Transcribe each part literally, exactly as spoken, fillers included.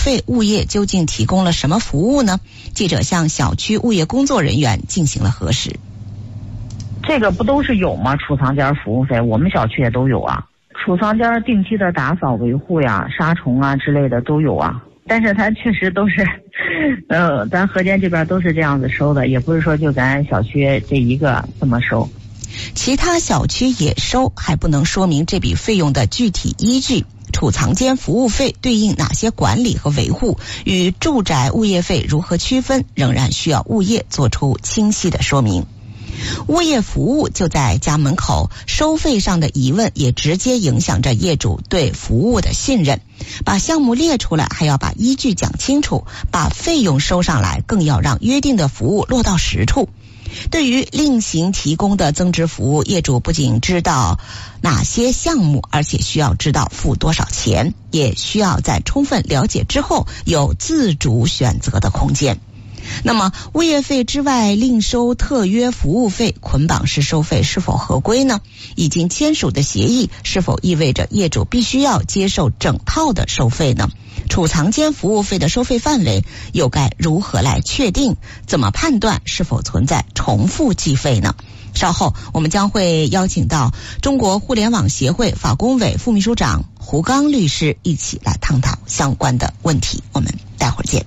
费物业究竟提供了什么服务呢？记者向小区物业工作人员进行了核实。 这个不都是有吗？储藏间服务费，我们小区也都有啊。储藏间定期的打扫维护呀、杀虫啊之类的都有啊。但是它确实都是，呃，咱河间这边都是这样子收的，也不是说就咱小区这一个这么收。 其他小区也收，还不能说明这笔费用的具体依据。储藏间服务费对应哪些管理和维护，与住宅物业费如何区分，仍然需要物业做出清晰的说明。物业服务就在家门口，收费上的疑问也直接影响着业主对服务的信任。把项目列出来，还要把依据讲清楚，把费用收上来，更要让约定的服务落到实处。对于另行提供的增值服务，业主不仅知道哪些项目，而且需要知道付多少钱，也需要在充分了解之后有自主选择的空间。那么物业费之外另收特约服务费，捆绑式收费是否合规呢？已经签署的协议是否意味着业主必须要接受整套的收费呢？储藏间服务费的收费范围又该如何来确定？怎么判断是否存在重复计费呢？稍后我们将会邀请到中国互联网协会法工委副秘书长胡刚律师一起来探讨相关的问题。我们待会儿见。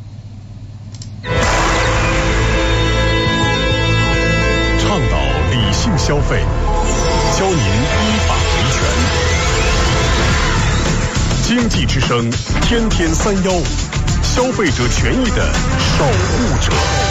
倡导理性消费，教您依法维权。经济之声，天天三幺五，消费者权益的守护者。